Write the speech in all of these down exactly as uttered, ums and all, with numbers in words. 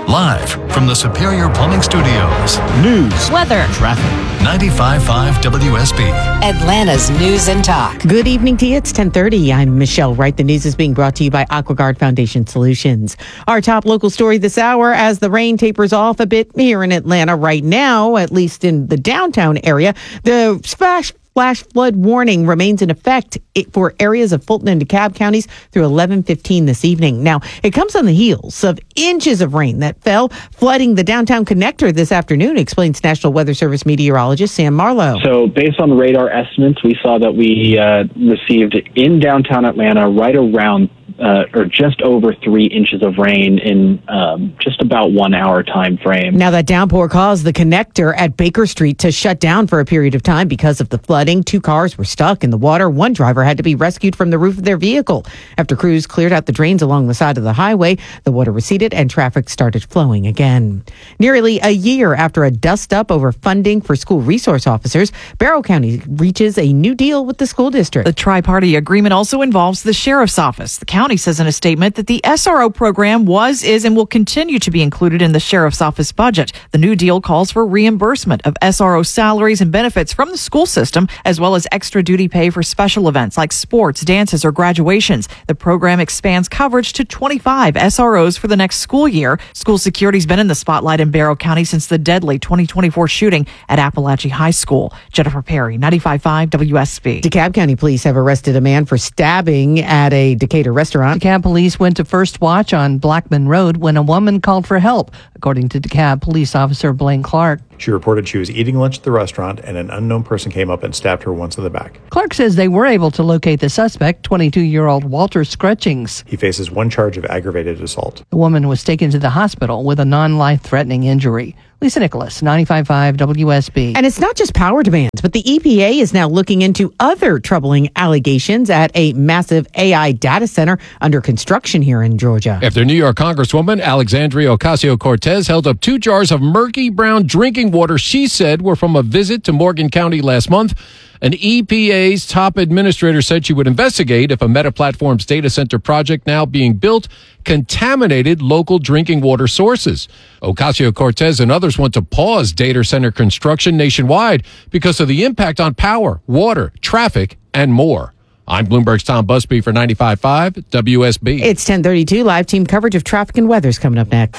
Live from the Superior Plumbing Studios. News, weather, traffic. ninety-five point five W S B. Atlanta's News and Talk. Good evening to you. It's ten thirty. I'm Michelle Wright. The news is being brought to you by AquaGuard Foundation Solutions. Our top local story this hour as the rain tapers off a bit here in Atlanta right now, at least in the downtown area. The splash Flash flood warning remains in effect for areas of Fulton and DeKalb counties through eleven fifteen this evening. Now, it comes on the heels of inches of rain that fell, flooding the downtown connector this afternoon, explains National Weather Service meteorologist Sam Marlowe. So based on radar estimates, we saw that we uh, received in downtown Atlanta right around Uh, or just over three inches of rain in um, just about one hour time frame. Now, that downpour caused the connector at Baker Street to shut down for a period of time because of the flooding. Two cars were stuck in the water. One driver had to be rescued from the roof of their vehicle. After crews cleared out the drains along the side of the highway, the water receded and traffic started flowing again. Nearly a year after a dust-up over funding for school resource officers, Barrow County reaches a new deal with the school district. The tri-party agreement also involves the sheriff's office. The county says in a statement that the S R O program was, is, and will continue to be included in the sheriff's office budget. The new deal calls for reimbursement of S R O salaries and benefits from the school system, as well as extra duty pay for special events like sports, dances, or graduations. The program expands coverage to twenty-five S R Os for the next school year. School security's been in the spotlight in Barrow County since the deadly twenty twenty-four shooting at Appalachia High School. Jennifer Perry, ninety-five point five W S B. DeKalb County police have arrested a man for stabbing at a Decatur restaurant. DeKalb police went to First Watch on Blackman Road when a woman called for help, according to DeKalb police officer Blaine Clark. She reported she was eating lunch at the restaurant and an unknown person came up and stabbed her once in the back. Clark says they were able to locate the suspect, twenty-two-year-old Walter Scrutchings. He faces one charge of aggravated assault. The woman was taken to the hospital with a non-life-threatening injury. Lisa Nicholas, ninety-five point five W S B. And it's not just power demands, but the E P A is now looking into other troubling allegations at a massive A I data center under construction here in Georgia. After New York Congresswoman Alexandria Ocasio-Cortez held up two jars of murky brown drinking water she said were from a visit to Morgan County last month, an E P A's top administrator said she would investigate if a Meta Platforms data center project now being built contaminated local drinking water sources. Ocasio-Cortez and others want to pause data center construction nationwide because of the impact on power, water, traffic, and more. I'm Bloomberg's Tom Busby for ninety-five point five W S B. It's ten thirty-two. Live team coverage of traffic and weather's coming up next.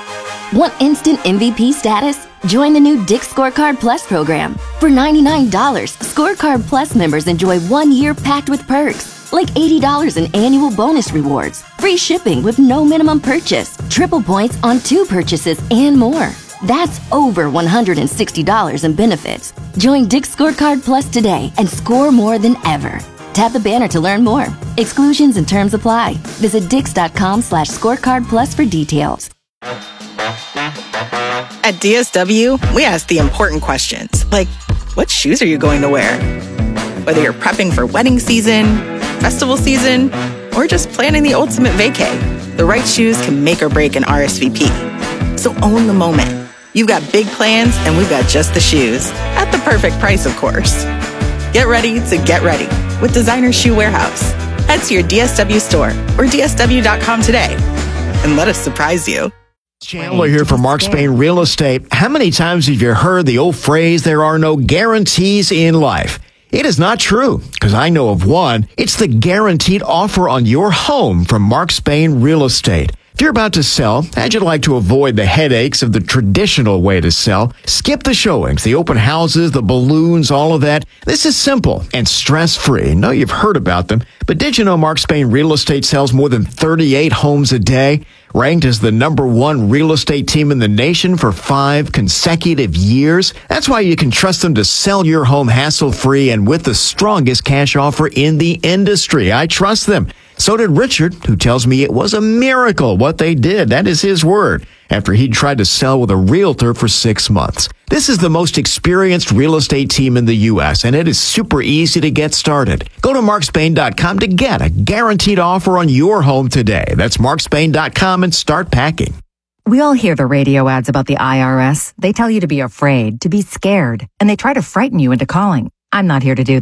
Want instant M V P status? Join the new Dick's Scorecard Plus program. For ninety-nine dollars, Scorecard Plus members enjoy one year packed with perks, like eighty dollars in annual bonus rewards, free shipping with no minimum purchase, triple points on two purchases, and more. That's over one hundred sixty dollars in benefits. Join Dick's Scorecard Plus today and score more than ever. Tap the banner to learn more. Exclusions and terms apply. Visit dix.com slash scorecard plus for details. At D S W, we ask the important questions, like, what shoes are you going to wear? Whether you're prepping for wedding season, festival season, or just planning the ultimate vacay, the right shoes can make or break an R S V P. So own the moment. You've got big plans, and we've got just the shoes. At the perfect price, of course. Get ready to get ready with Designer Shoe Warehouse. Head to your D S W store or D S W dot com today and let us surprise you. Chandler here for Mark Spain Real Estate. How many times have you heard the old phrase, there are no guarantees in life? It is not true, because I know of one. It's the guaranteed offer on your home from Mark Spain Real Estate. If you're about to sell, how'd you like to avoid the headaches of the traditional way to sell? Skip the showings, the open houses, the balloons, all of that. This is simple and stress-free. No, you've heard about them, but did you know Mark Spain Real Estate sells more than thirty-eight homes a day? Ranked as the number one real estate team in the nation for five consecutive years. That's why you can trust them to sell your home hassle-free and with the strongest cash offer in the industry. I trust them. So did Richard, who tells me it was a miracle what they did. That is his word. After he'd tried to sell with a realtor for six months. This is the most experienced real estate team in the U S, and it is super easy to get started. Go to mark spain dot com to get a guaranteed offer on your home today. That's mark spain dot com and start packing. We all hear the radio ads about the I R S. They tell you to be afraid, to be scared, and they try to frighten you into calling. I'm not here to do that.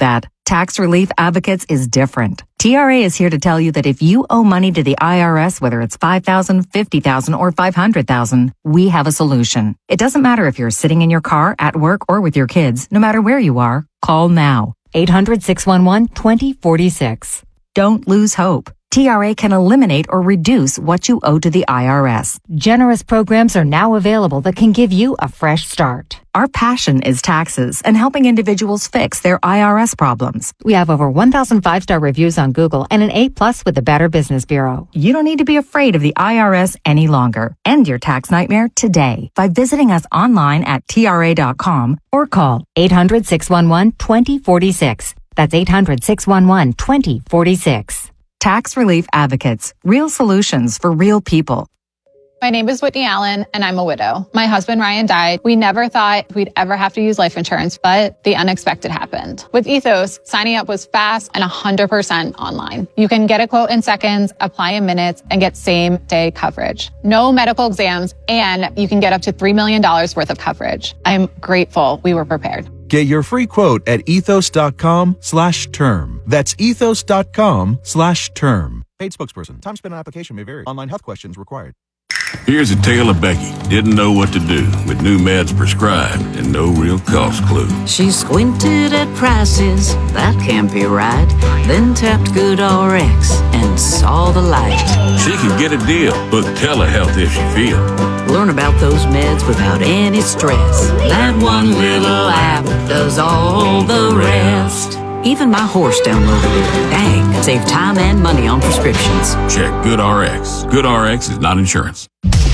Tax Relief Advocates is different. T R A is here to tell you that if you owe money to the I R S, whether it's five thousand dollars, fifty thousand dollars, or five hundred thousand dollars, we have a solution. It doesn't matter if you're sitting in your car, at work, or with your kids. No matter where you are, call now. eight hundred, six one one, two zero four six. Don't lose hope. T R A can eliminate or reduce what you owe to the I R S. Generous programs are now available that can give you a fresh start. Our passion is taxes and helping individuals fix their I R S problems. We have over one thousand five-star reviews on Google and an A plus with the Better Business Bureau. You don't need to be afraid of the I R S any longer. End your tax nightmare today by visiting us online at T R A dot com or call eight hundred, six one one, two zero four six. That's eight hundred, six one one, two zero four six. Tax Relief Advocates. Real solutions for real people. My name is Whitney Allen, and I'm a widow. My husband, Ryan, died. We never thought we'd ever have to use life insurance, but the unexpected happened. With Ethos, signing up was fast and one hundred percent online. You can get a quote in seconds, apply in minutes, and get same-day coverage. No medical exams, and you can get up to three million dollars worth of coverage. I'm grateful we were prepared. Get your free quote at ethos.com slash term. That's ethos.com slash term. Paid spokesperson. Time spent on application may vary. Online health questions required. Here's a tale of Becky. Didn't know what to do with new meds prescribed and no real cost clue. She squinted at prices, that can't be right. Then tapped GoodRx and saw the light. She could get a deal, book telehealth if she feels. Learn about those meds without any stress. That one little app does all the rest. Even my horse downloaded it. Dang, save time and money on prescriptions. Check GoodRx. GoodRx is not insurance.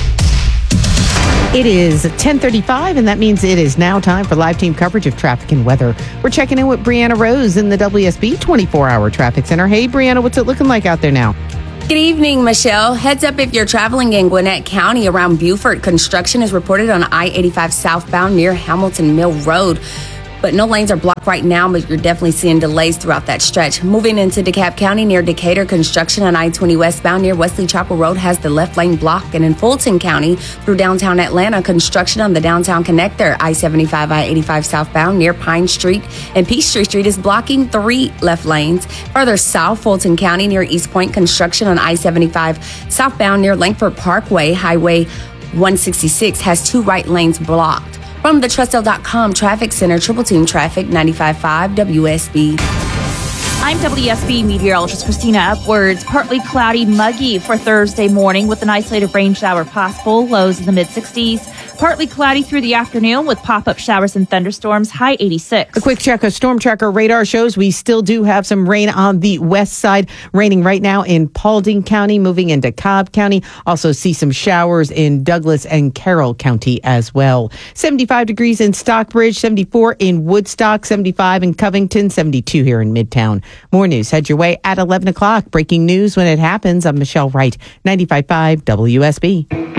It is ten thirty-five, and that means it is now time for live team coverage of traffic and weather. We're checking in with Brianna Rose in the W S B twenty-four hour traffic center. Hey, Brianna, what's it looking like out there now? Good evening, Michelle. Heads up if you're traveling in Gwinnett County around Beaufort. Construction is reported on I eighty-five southbound near Hamilton Mill Road. But no lanes are blocked right now, but you're definitely seeing delays throughout that stretch. Moving into DeKalb County near Decatur, construction on I twenty westbound near Wesley Chapel Road has the left lane blocked. And in Fulton County through downtown Atlanta, construction on the downtown connector, I seventy-five, I eighty-five southbound near Pine Street and Peachtree Street is blocking three left lanes. Further south, Fulton County near East Point, construction on I seventy-five southbound near Langford Parkway, Highway one sixty-six has two right lanes blocked. From the Trustdale dot com Traffic Center, Triple Team Traffic, ninety-five point five W S B. I'm W S B meteorologist Christina Upwards. Partly cloudy, muggy for Thursday morning with an isolated rain shower possible. Lows in the mid sixties. Partly cloudy through the afternoon with pop-up showers and thunderstorms. High eighty-six. A quick check of Storm Tracker radar shows we still do have some rain on the west side. Raining right now in Paulding County, moving into Cobb County. Also see some showers in Douglas and Carroll County as well. seventy-five degrees in Stockbridge, seventy-four in Woodstock, seventy-five in Covington, seventy-two here in Midtown. More news head your way at eleven o'clock. Breaking news when it happens. I'm Michelle Wright, ninety-five point five W S B.